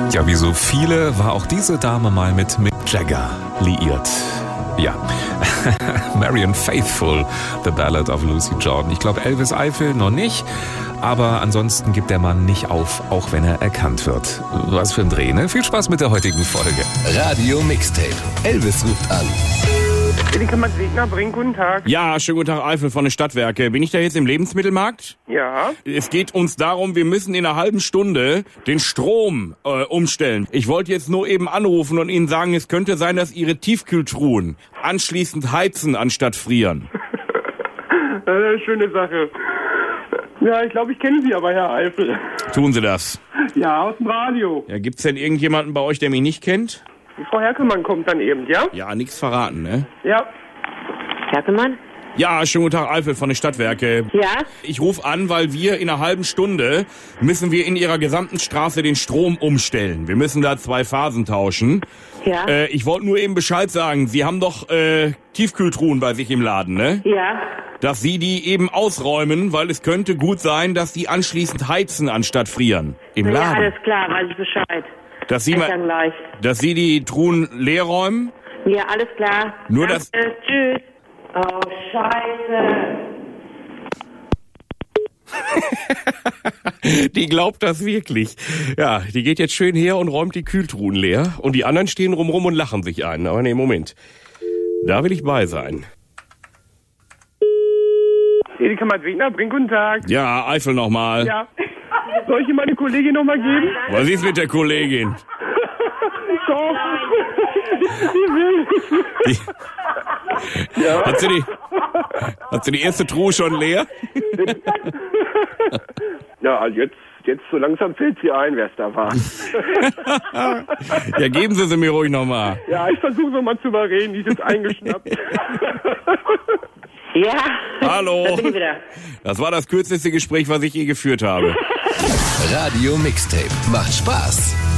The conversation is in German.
Ja, wie so viele war auch diese Dame mal mit Mick Jagger liiert. Ja, Marianne Faithfull, The Ballad of Lucy Jordan. Ich glaube, Elvis Eifel noch nicht, aber ansonsten gibt der Mann nicht auf, auch wenn er erkannt wird. Was für ein Dreh, ne? Viel Spaß mit der heutigen Folge. Radio Mixtape. Elvis ruft an. Medikament Wegner, bring guten Tag. Ja, schönen guten Tag, Eifel von den Stadtwerke. Bin ich da jetzt im Lebensmittelmarkt? Ja. Es geht uns darum, wir müssen in einer halben Stunde den Strom umstellen. Ich wollte jetzt nur eben anrufen und Ihnen sagen, es könnte sein, dass Ihre Tiefkühltruhen anschließend heizen anstatt frieren. Schöne Sache. Ja, ich glaube, ich kenne Sie aber, Herr Eifel. Tun Sie das. Ja, aus dem Radio. Ja, gibt's denn irgendjemanden bei euch, der mich nicht kennt? Die Frau Herkelmann kommt dann eben, ja? Ja, nichts verraten, ne? Ja. Herkelmann? Ja, schönen guten Tag, Eifel von den Stadtwerke. Ja? Ich rufe an, weil wir in einer halben Stunde müssen wir in Ihrer gesamten Straße den Strom umstellen. Wir müssen da 2 Phasen tauschen. Ja? Ich wollte nur eben Bescheid sagen, Sie haben doch Tiefkühltruhen bei sich im Laden, ne? Ja? Dass Sie die eben ausräumen, weil es könnte gut sein, dass die anschließend heizen anstatt frieren. Im Ja, Laden. alles klar, weiß ich Bescheid. Dass Sie, Ich dann gleich. dass Sie die Truhen leer räumen? Ja, alles klar. Nur Danke, tschüss. Oh, Scheiße. Die glaubt das wirklich. Ja, die geht jetzt schön her und räumt die Kühltruhen leer. Und die anderen stehen rum und lachen sich ein. Aber nee, Moment. Da will ich bei sein. Medikament Wegner, bring guten Tag. Ja, Eifel nochmal. Ja. Soll ich Ihnen meine Kollegin nochmal geben? Was ist mit der Kollegin? Doch. Die will nicht. Ja. Hat sie die erste Truhe schon leer? Ja, also jetzt so langsam fällt sie ein, wer es da war. Ja, geben Sie mir ruhig nochmal. Ja, ich versuche so mal zu überreden, die ist jetzt eingeschnappt. Ja? Hallo. Da bin ich wieder. Das war das kürzeste Gespräch, was ich je geführt habe. Radio Mixtape. Macht Spaß.